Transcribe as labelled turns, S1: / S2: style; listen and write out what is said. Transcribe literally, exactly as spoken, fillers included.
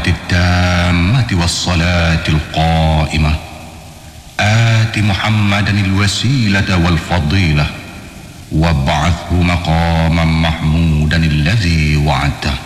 S1: التامة والصلاة القائمة آت محمدا الوسيلة والفضيلة وابعثه مقاما محمودا الذي وعدته.